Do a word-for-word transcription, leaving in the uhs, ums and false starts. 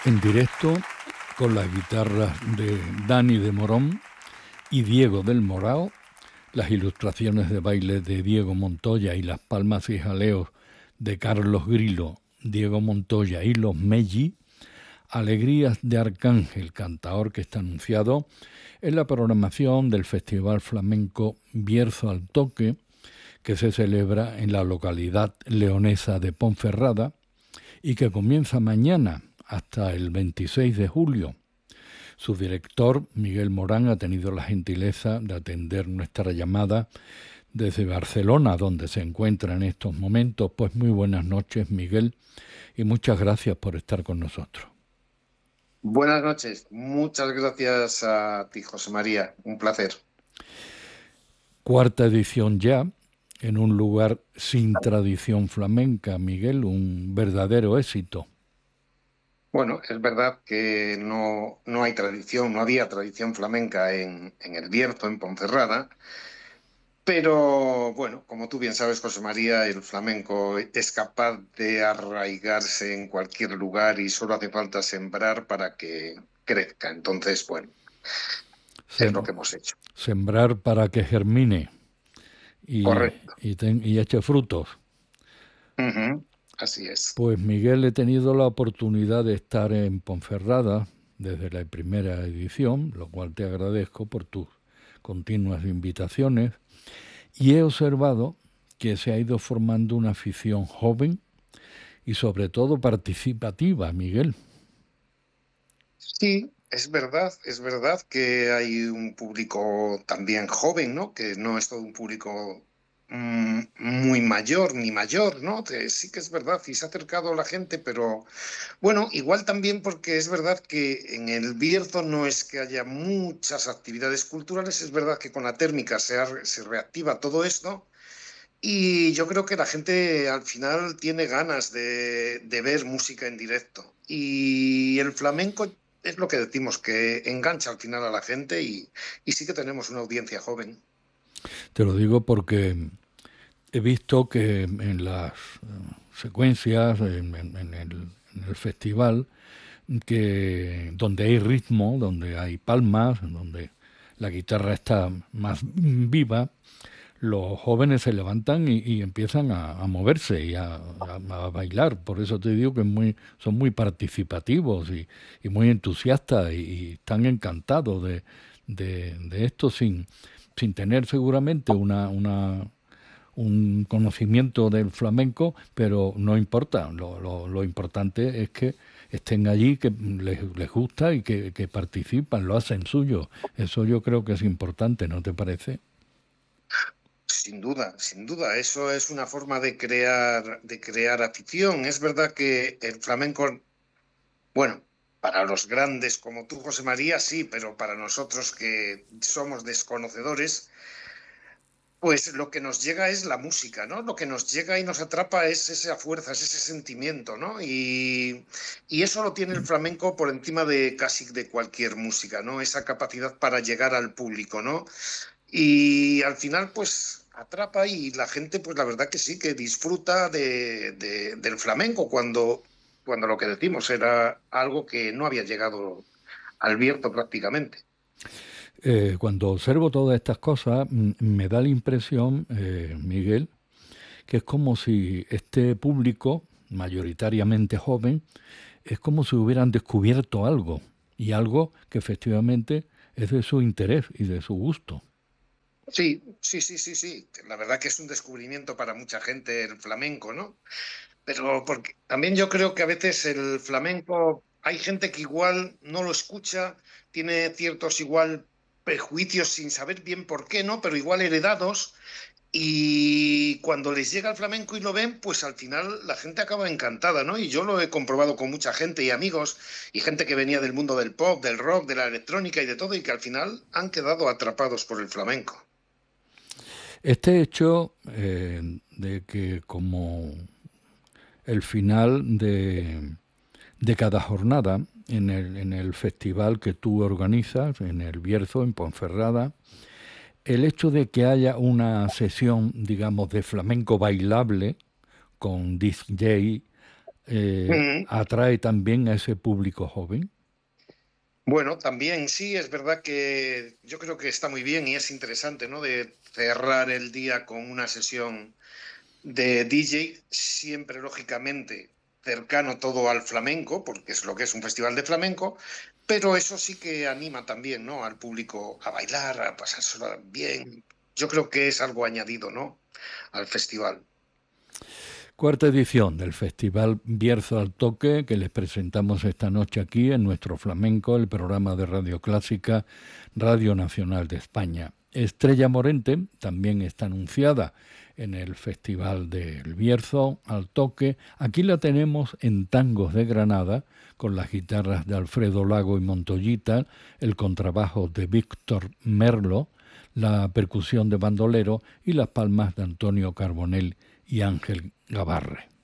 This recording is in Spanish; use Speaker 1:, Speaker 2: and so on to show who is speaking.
Speaker 1: en directo con las guitarras de Dani de Morón y Diego del Morao, las ilustraciones de baile de Diego Montoya y las palmas y jaleos de Carlos Grilo, Diego Montoya y los Melli, Alegrías de Arcángel, cantaor que está anunciado en la programación del Festival Flamenco Bierzo al Toque, que se celebra en la localidad leonesa de Ponferrada y que comienza mañana hasta el veintiséis de julio. Su director, Miguel Morán, ha tenido la gentileza de atender nuestra llamada desde Barcelona, donde se encuentra en estos momentos. Pues muy buenas noches, Miguel, y muchas gracias por estar con nosotros.
Speaker 2: Buenas noches, muchas gracias a ti, José María, un placer.
Speaker 1: Cuarta edición ya, en un lugar sin tradición flamenca, Miguel, un verdadero éxito.
Speaker 2: Bueno, es verdad que no, no hay tradición, no había tradición flamenca en, en el Bierzo, en Ponferrada, pero bueno, como tú bien sabes, José María, el flamenco es capaz de arraigarse en cualquier lugar y solo hace falta sembrar para que crezca. Entonces, bueno, es lo
Speaker 1: Sem-
Speaker 2: que hemos hecho.
Speaker 1: sembrar para que germine y,
Speaker 2: Correcto.
Speaker 1: y, ten- y eche frutos.
Speaker 2: Ujú, así es.
Speaker 1: Pues Miguel, he tenido la oportunidad de estar en Ponferrada desde la primera edición, lo cual te agradezco por tus continuas invitaciones, y he observado que se ha ido formando una afición joven y sobre todo participativa, Miguel.
Speaker 2: Sí, es verdad, es verdad que hay un público también joven, ¿no? Que no es todo un público mm, muy mayor ni mayor, ¿no? Que sí que es verdad y se ha acercado la gente, pero bueno, igual también porque es verdad que en el Bierzo no es que haya muchas actividades culturales, es verdad que con la térmica se, ha- se reactiva todo esto. Y yo creo que la gente al final tiene ganas de, de ver música en directo. Y el flamenco es lo que decimos, que engancha al final a la gente y, y sí que tenemos una audiencia joven.
Speaker 1: Te lo digo porque he visto que en las eh, secuencias, en, en- en el, en el festival, que donde hay ritmo, donde hay palmas, donde la guitarra está más viva, los jóvenes se levantan y, y empiezan a, a moverse y a, a- a bailar. Por eso te digo que es muy, son muy participativos y, y muy entusiastas y, y están encantados de, de, de esto sin, sin tener seguramente una, una un conocimiento del flamenco, pero no importa. Lo, lo, lo importante es que estén allí, que les, les gusta y que, que participan, lo hacen suyo. Eso yo creo que es importante, ¿no te parece?
Speaker 2: Sin duda, sin duda. Eso es una forma de crear, de crear afición. Es verdad que el flamenco, bueno, para los grandes como tú, José María, sí, pero para nosotros que somos desconocedores, pues lo que nos llega es la música, ¿no? Lo que nos llega y nos atrapa es esa fuerza, es ese sentimiento, ¿no? Y, y eso lo tiene el flamenco por encima de casi de cualquier música, ¿no? Esa capacidad para llegar al público, ¿no? Y al final, pues atrapa y la gente, pues la verdad que sí, que disfruta de, de- del flamenco cuando, cuando lo que decimos era algo que no había llegado al Bierzo prácticamente.
Speaker 1: Eh, cuando observo todas estas cosas, mm, me da la impresión, eh, Miguel, que es como si este público, mayoritariamente joven, es como si hubieran descubierto algo, y algo que efectivamente es de su interés y de su gusto.
Speaker 2: Sí, sí, sí, sí, sí. La verdad que es un descubrimiento para mucha gente el flamenco, ¿no? Pero porque también yo creo que a veces el flamenco, hay gente que igual no lo escucha, tiene ciertos igual prejuicios sin saber bien por qué, ¿no? Pero igual heredados. Y cuando les llega el flamenco y lo ven, pues al final la gente acaba encantada, ¿no? Y yo lo he comprobado con mucha gente y amigos y gente que venía del mundo del pop, del rock, de la electrónica y de todo, y que al final han quedado atrapados por el flamenco.
Speaker 1: Este hecho eh, de que como el final de, de cada jornada en el, en el festival que tú organizas, en el Bierzo, en Ponferrada, el hecho de que haya una sesión, digamos, de flamenco bailable con D J, eh,
Speaker 2: Mm.
Speaker 1: atrae también a ese público joven.
Speaker 2: Bueno, también sí, es verdad que yo creo que está muy bien y es interesante, ¿no? De cerrar el día con una sesión de D J, siempre lógicamente cercano todo al flamenco, porque es lo que es un festival de flamenco, pero eso sí que anima también, ¿no? Al público a bailar, a pasárselo bien. Yo creo que es algo añadido, ¿no? Al festival.
Speaker 1: Cuarta edición del Festival Bierzo al Toque, que les presentamos esta noche aquí en nuestro Flamenco, el programa de Radio Clásica, Radio Nacional de España. Estrella Morente también está anunciada en el Festival del Bierzo al Toque. Aquí la tenemos en Tangos de Granada, con las guitarras de Alfredo Lago y Montoyita, el contrabajo de Víctor Merlo, la percusión de bandolero y las palmas de Antonio Carbonell y Ángel Gavarre.